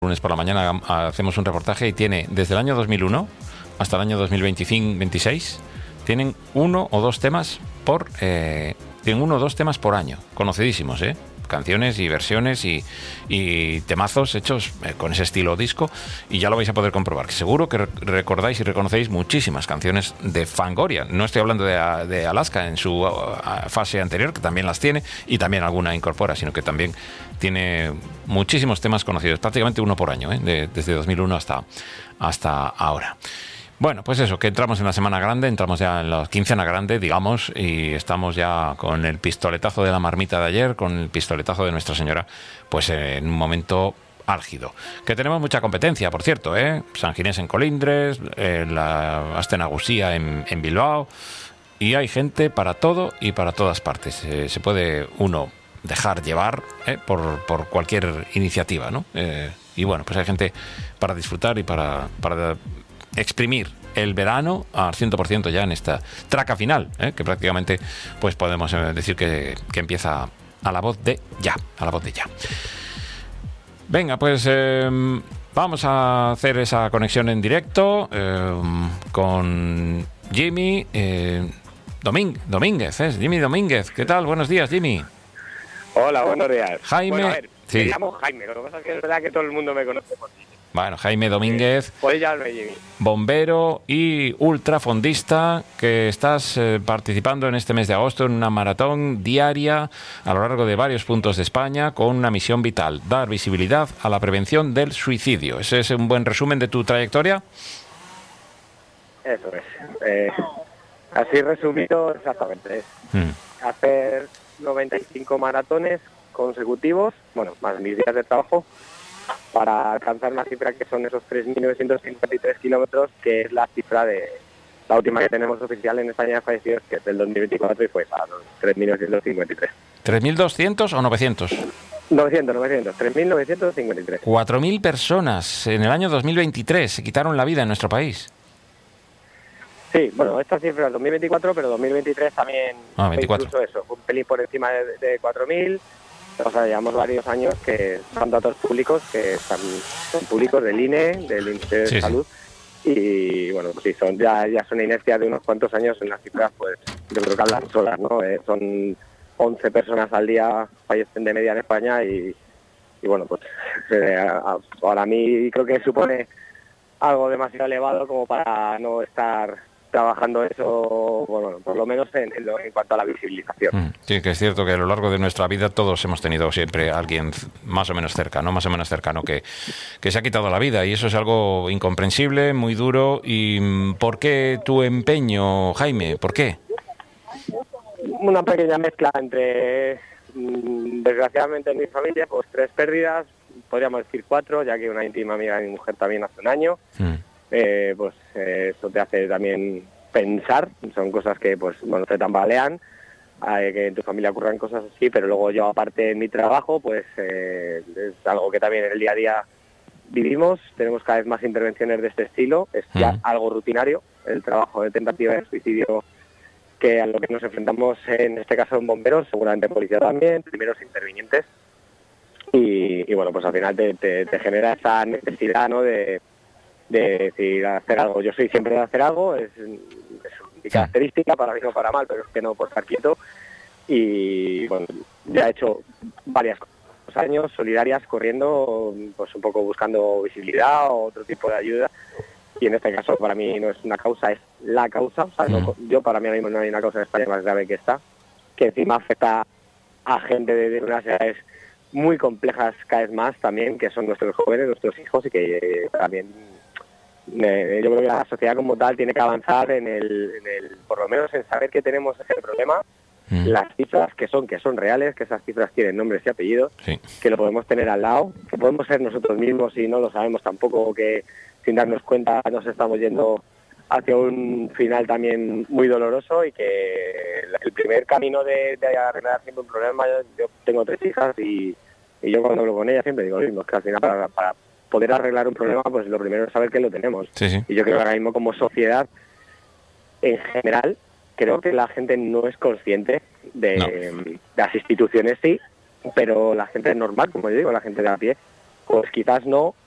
Lunes por la mañana hacemos un reportaje y tiene desde el año 2001 hasta el año 2025-26 tienen uno o dos temas por año, conocidísimos, canciones y versiones y temazos hechos con ese estilo disco, y ya lo vais a poder comprobar, que seguro que recordáis y reconocéis muchísimas canciones de Fangoria. No estoy hablando de Alaska en su fase anterior, que también las tiene y también alguna incorpora, sino que también tiene muchísimos temas conocidos, prácticamente uno por año, desde 2001 hasta ahora. Bueno, pues eso, que entramos en la semana grande, entramos ya en la quincena grande, digamos, y estamos ya con el pistoletazo de la marmita de ayer, con el pistoletazo de Nuestra Señora, pues en un momento álgido. Que tenemos mucha competencia, por cierto, San Ginés en Colindres, la Astenagusía en Bilbao, y hay gente para todo y para todas partes. Se puede uno dejar llevar por cualquier iniciativa, ¿no? Y bueno, pues hay gente para disfrutar y para exprimir el verano al 100% ya en esta traca final, que prácticamente pues podemos decir que empieza a la voz de ya. Venga, pues vamos a hacer esa conexión en directo con Jimmy Domínguez. Jimmy Domínguez. ¿Qué tal? Buenos días, Jimmy. Hola, buenos días. Jaime. Bueno, a ver, sí. Me llamo Jaime, lo que pasa es que es verdad que todo el mundo me conoce por ti. Bueno, Jaime Domínguez, Pues ya lo Jimmy. Bombero y ultrafondista, que estás participando en este mes de agosto en una maratón diaria a lo largo de varios puntos de España con una misión vital: dar visibilidad a la prevención del suicidio. ¿Ese es un buen resumen de tu trayectoria? Eso es. Así resumido, exactamente. Hacer 95 maratones consecutivos, bueno, más mis días de trabajo, para alcanzar una cifra que son esos 3.953 kilómetros, que es la cifra de la última que tenemos oficial en España de fallecidos, que es del 2024, y fue para los 3.953. ¿3.200 o 900? 3.953. 4.000 personas en el año 2023 se quitaron la vida en nuestro país. Sí, bueno, esta cifra es 2024, pero 2023 también 24. Incluso eso, un pelín por encima de 4.000. O sea, llevamos varios años que son datos públicos, que son públicos del INE, del Ministerio de Salud, y bueno, pues sí, ya son inercia de unos cuantos años en las cifras, pues yo creo que hablan solas, ¿no? Son 11 personas al día fallecen de media en España y bueno, pues para mí creo que supone algo demasiado elevado como para no estar trabajando eso, bueno, por lo menos en cuanto a la visibilización. Sí, que es cierto que a lo largo de nuestra vida todos hemos tenido siempre a alguien más o menos cercano que se ha quitado la vida, y eso es algo incomprensible, muy duro. ¿Y por qué tu empeño, Jaime? ¿Por qué? Una pequeña mezcla entre, desgraciadamente en mi familia, pues 3 pérdidas, podríamos decir 4, ya que una íntima amiga de mi mujer también hace un año. Pues eso te hace también pensar, son cosas que pues bueno, te tambalean, que en tu familia ocurran cosas así, pero luego yo, aparte en mi trabajo, pues es algo que también en el día a día vivimos. Tenemos cada vez más intervenciones de este estilo, es ya algo rutinario el trabajo de tentativa de suicidio que a lo que nos enfrentamos, en este caso en bomberos, seguramente policía también, primeros intervinientes, y bueno, pues al final te genera esa necesidad, ¿no?, de decir, hacer algo. Yo soy siempre de hacer algo, es mi característica, para bien o para mal, pero es que no por estar quieto. Y bueno, ya he hecho varios años solidarias corriendo, pues un poco buscando visibilidad o otro tipo de ayuda, y en este caso para mí no es una causa, es la causa. O sea, yo, para mí ahora mismo no hay una causa en España más grave que esta, que encima afecta a gente de unas edades muy complejas cada vez más también, que son nuestros jóvenes, nuestros hijos, y que también yo creo que la sociedad como tal tiene que avanzar en el por lo menos en saber que tenemos ese problema, las cifras que son reales, que esas cifras tienen nombres y apellidos, que lo podemos tener al lado, que podemos ser nosotros mismos y no lo sabemos tampoco, que sin darnos cuenta nos estamos yendo hacia un final también muy doloroso, y que el primer camino de arreglar siempre un problema, yo tengo 3 hijas y yo cuando hablo con ellas siempre digo lo mismo, que al final para poder arreglar un problema, pues lo primero es saber que lo tenemos. Y yo creo que ahora mismo como sociedad en general, creo que la gente no es consciente de las instituciones, sí, pero la gente normal, como yo digo, la gente de a pie, pues quizás no,